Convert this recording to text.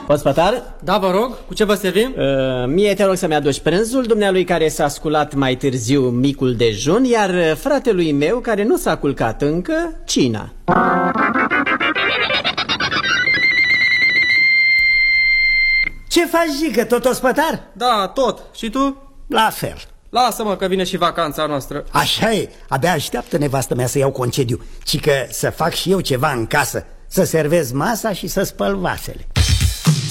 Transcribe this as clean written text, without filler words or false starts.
Ospătar? Da, vă rog, cu ce vă servim? Mie te rog să-mi aduci prânzul, dumnealui care s-a sculat mai târziu micul dejun, iar fratelui meu care nu s-a culcat încă, cina. Ce faci, Gică, tot ospătar? Da, tot. Și tu? La fel. Lasă-mă că vine și vacanța noastră. Așa e, abia așteaptă nevastă mea să iau concediu, ci că să fac și eu ceva în casă, să servez masa și să spăl vasele.